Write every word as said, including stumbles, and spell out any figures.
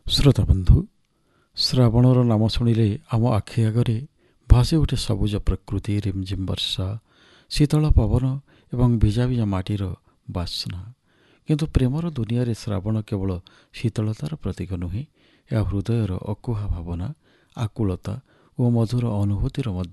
ଶ୍ରୋତାବନ୍ଧୁ, ଶ୍ରାବଣର ନାମ ଶୁଣିଲେ ଆମ ଆଖି ଆଗରେ ଭାସି ଉଠେ ସବୁଜ ପ୍ରକୃତି, ରିମଝିମ୍ ବର୍ଷା, ଶୀତଳ ପବନ ଏବଂ ଭିଜା ଭିଜା ମାଟିର ବାସ୍ନା। କିନ୍ତୁ ପ୍ରେମର ଦୁନିଆରେ ଶ୍ରାବଣ କେବଳ ଶୀତଳତାର ପ୍ରତୀକ ନୁହେଁ, ଏହା ହୃଦୟର ଅକୁହା ଭାବନା, ଆକୁଳତା ଓ ମଧୁର ଅନୁଭୂତିର ମଧ୍ୟ